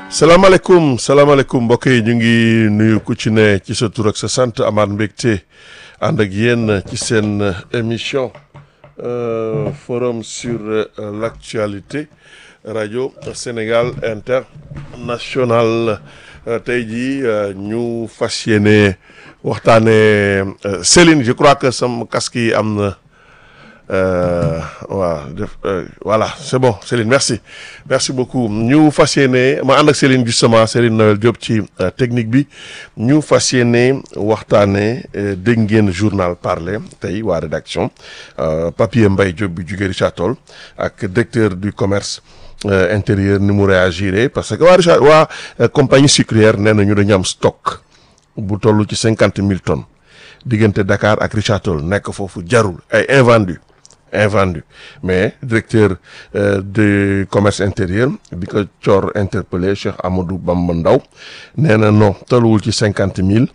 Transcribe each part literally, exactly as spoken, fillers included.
salaamaaleykum salaamaaleykum mbokk yi ñu ngi nuyu ku ci ne ci sa tur ak sa sant amaat mbégte ànd ak yéen ci seen émission euh, forum sur euh, l'actualité rajo Sénégal international euh, tey jii euh, ñu fas yéene waxtaanee euh, Céline je crois que sama casque yi am na. Euh, waaw def euh, voilà c'est bon Céline merci merci beaucoup ñu fas yéene ma ànd ak Céline justement Céline Noël Diop ci euh, technique bi ñu fas yéene waxtaane euh, dégg ngeen journal parler tey waa rédaction euh, Papier Mbaye Diop bi jugee Richard Toll ak directeur du commerce euh, intérieur ni mu réagiré parce que waa Richard waa euh, compagnie sucrière nee nañu dañu am stock bu toll ci cinquante mille tonnes diggante Dakar ak Richard Toll nekk foofu jarul ay invendu invendu mais directeur euh, du commerce intérieur bi ko Thior interpellé Cheikh Amadou Bamba Ndaw nee na non tolluwul ci cinquante mille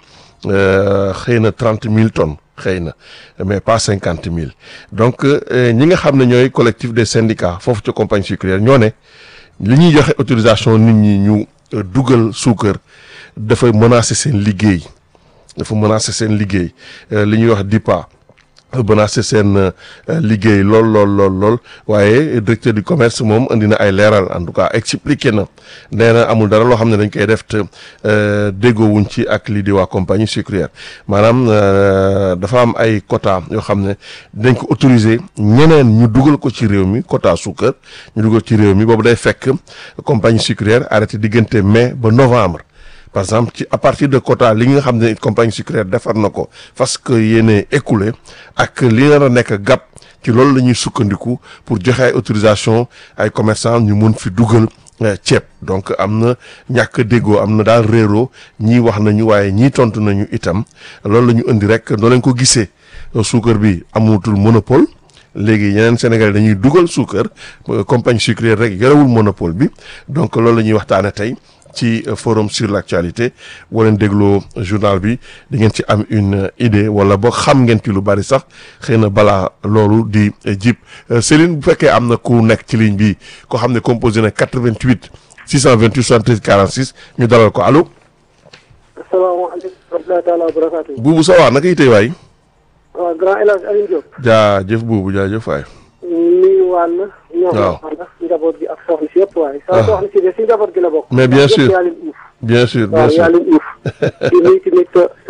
xëy na trente mille tonnes xëy na mais pas cinquante mille donc ñi nga xam ne ñooy collectif des syndicats foofu ci compagnie sucrière ñoo ne li ñuy joxe autorisation nit ñi ñu dugal suukar dafay menacer seen liggéey dafa menacer seen liggéey li ñuy wax D I P A menacer seen liggéey lool lool lool lool waaye directeur du commerce moom indi na ay leeral en tout cas expliqué na nee na amul dara loo xam ne dañ koy def te déggoowuñ ci ak lii di waa compagnie sucrière maanaam dafa am ay quota yoo xam ne dañ ko autoriser ñeneen ñu dugal ko ci réew mi quota suukar ñu dugal ci réew mi boobu day fekk compagnie sucrière arrêté diggante mai ba novembre. Par exemple ci à partir de quota li nga xam ne compagnie sucrière defar na ko parce que yéene écoulé ak li nga nekk gap ci loolu la ñuy sukkandiku pour joxe ay autorisation ay commerçants ñu mun fi dugal ceeb donc am na ñàkk déggoo am na daal réeroo ñii wax nañu waaye ñii tontu nañu itam loolu la ñu indi rek noo leen ko gisee suukar bi amutul monopole. léegi yeneen Sénégal dañuy dugal suukar compagnie sucrière rek yorewul monopole bi donc loolu la ñuy waxtaane tey ci forum sur l'actualité boo leen dégloo journal bi di ngeen ci am une idée wala boo xam ngeen ci lu bari sax xëy na balaa loolu di jib Céline bu fekkee am na ku nekk ci ligne bi ko xam ne composé na quatre-vingt-huit six cent vingt-huit soixante-treize quarante-six ñu dalal ko allo. asalaamaaleykum wa rahmatulah wa barakaatu. Boubou ça va naka yitee waay. waaw grand El Hadj Alioune Diop. jaajëf Boubou jaajëf waay. nuyu wàll. waaw ñoom njaboot gi ak soxna si yëpp waaye. sa soxna si de si njaboot gi la bokk. mais bien sûr yaa leen uuf. bien sûr bien waaw sûr yaa leen uuf. di nuyu tamit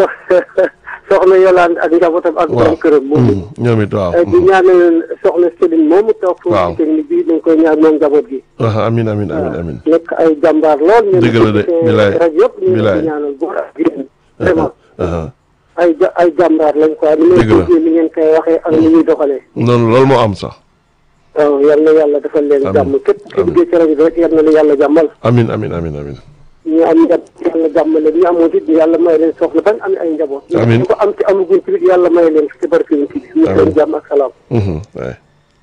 soxna Yolande ak njabootam ak borom këram. moom ñoom it waaw. di ñaanal soxna Céline moomu toog. waaw foofu ci technique bi dañ koy ñaan moom njaboot gi. amin amin amin amin nekk ay jàmbaar lool. dëgg la de bilaay rajo yëpp ñu ngi di ñaanal góor ak jigéen. vraiment. ay ja ay jàmbaar lañ quoi. dëgg la ni ngeen koy waxee ak ni ñuy doxalee. noonu loolu moo am sax. waaw yal na yàlla defal leen jàmm képp ku liggéey ci rajo bi rek yal na la yàlla jàmmal. amin amin amin amin ñu am njaboot yàlla jàmmale ñu amoon it yàlla may leen soxla bañ am ay njaboot. amiin ñu ko am ci amaguñ ci yàlla may leen ci barke yi ci ñu leen jàmm ak salaam. waay.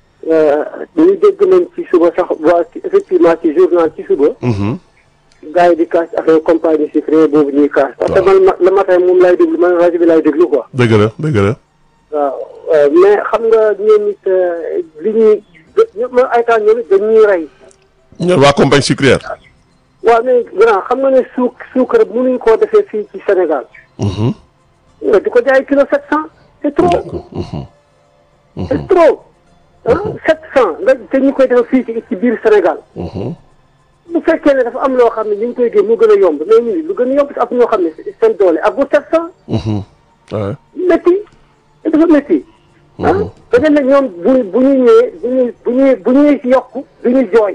ñu dégg nañ ci suba sax waa ci effectivement ci journal ci suba. gars yi di kaas affaire compagnie sucrière boobu ñuy kaas. parce que man le matin moom laay déglu man rajo bi laay déglu quoi. dëgg la dëgg la. waaw mais xam nga ñoom it li ñuy ñoom ay temps ñoom it dañuy rey. ñoom waa compagnie sucrière. waaw mais grand xam nga ne suuk suukar mënuñ koo defee fii ci Sénégal. nga di ko jaay kilo sept cent c'est trop. c'est trop. ah sept cent nga te ñu koy defee fii ci ci biir Sénégal. bu fekkee ne dafa am loo xam ne ñu ngi koy génn mu gën a yomb mais ñu lu gën a yomb ak ñoo xam ne seen doole ak bu sept cent. waaw. métti dafa métti. ah da ngeen ne ñoom bu bu ñu ñëwee bu ñuy bu ñuy bu ñuy yokk du ñu jooy.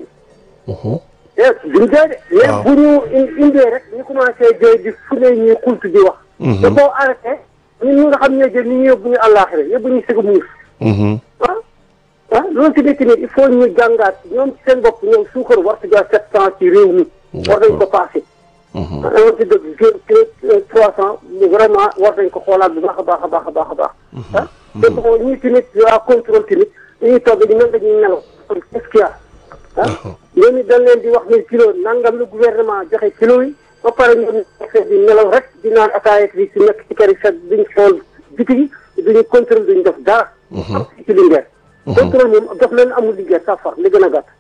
eh duñ jooy de. mais bu ñu indee rek ñu commencé jooy di fu ne ñuy xultu di wax. te boo arrêté ñun ñi nga xam ñoo jël ni ñu yóbbu ñu àllaaxira yóbbu ñu sëg muus. ah ah loolu tamit tamit il faut ñu jàngaat ñoom ci seen bopp ñoom suukar war si jox sept cent ci réew mi. war nañ ko passé. ah dama ci dëgg trois cent vraiment war nañ ko xoolaat bu baax a baax a baax a baax a baax. ah te bon ñii tamit waa contrôle tamit dañuy toog di mel dañuy nelaw qu'est-ce qu'il y a ah ñoom it dañ leen di wax ne kilo nangam la gouvernement joxe kilo yi ba pare ñoom di nelaw rek di naan ataaya bi si nekk ci kër yi set duñ xool biti yi duñu contrôle duñ def dara. am ci Linguère. contrôle moom daf leen amul Linguère sa far li gën a gàtt.